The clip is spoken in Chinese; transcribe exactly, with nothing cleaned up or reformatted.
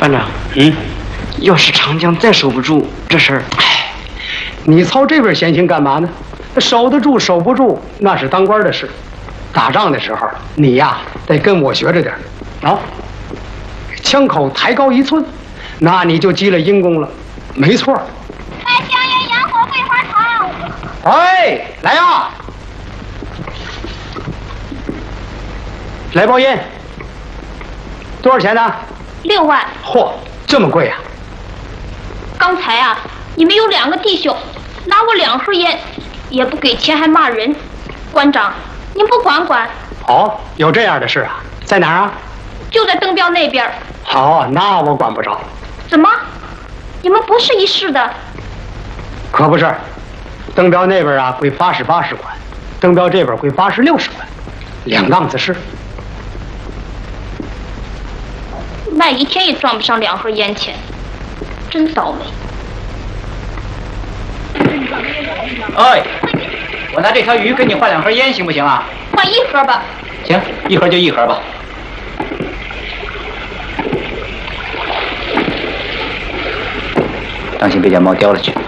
班长， 嗯， 要是长江再守不住，这事儿， 哎，你操这边闲心干嘛呢？守得住守不住那是当官的事，打仗的时候你呀得跟我学着点啊，枪口抬高一寸，那你就积了阴功了，没错。 卖香烟、洋火、桂花糖。 哎，来呀，来包烟，多少钱呢？ 六万。 嚯，这么贵呀、 刚才啊，你们有两个弟兄拿我两盒烟，也不给钱还骂人。馆长，您不管管？ 哦，有这样的事啊？在哪儿啊？ 就在登标那边。 好，那我管不着。 怎么？你们不是一市的？ 可不是，登标那边啊归八十八使管，登标这边归八十六使管，两档子事。 卖一天也赚不上两盒烟钱，真倒霉。 哎，我拿这条鱼跟你换两盒烟，行不行啊？ 换一盒吧。 行，一盒就一盒吧。当心别将猫叼了去。